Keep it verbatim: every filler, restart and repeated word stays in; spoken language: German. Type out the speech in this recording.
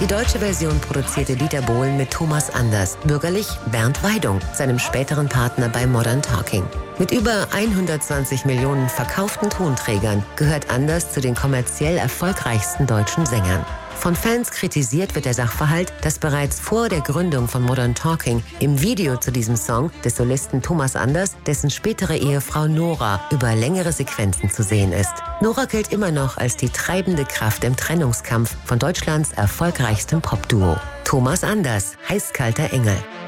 Die deutsche Version produzierte Dieter Bohlen mit Thomas Anders, bürgerlich Bernd Weidung, seinem späteren Partner bei Modern Talking. Mit über hundertzwanzig Millionen verkauften Tonträgern gehört Anders zu den kommerziell erfolgreichsten deutschen Sängern. Von Fans kritisiert wird der Sachverhalt, dass bereits vor der Gründung von Modern Talking im Video zu diesem Song des Solisten Thomas Anders dessen spätere Ehefrau Nora über längere Sequenzen zu sehen ist. Nora gilt immer noch als die treibende Kraft im Trennungskampf von Deutschlands erfolgreichstem Popduo. Thomas Anders, Heißkalter Engel.